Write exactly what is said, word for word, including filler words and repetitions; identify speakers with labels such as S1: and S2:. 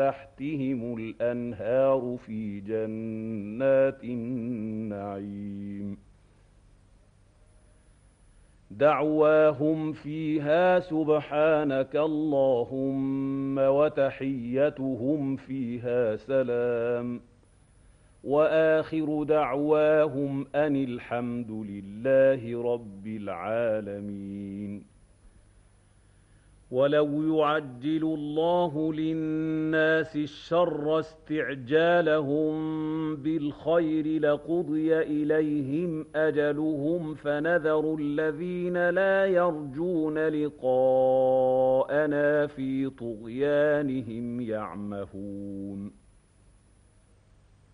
S1: تحتهم الأنهار في جنات النعيم دعواهم فيها سبحانك اللهم وتحيتهم فيها سلام وآخر دعواهم أن الحمد لله رب العالمين. ولو يعجل الله للناس الشر استعجالهم بالخير لقضي إليهم أجلهم فنذر الذين لا يرجون لقاءنا في طغيانهم يعمهون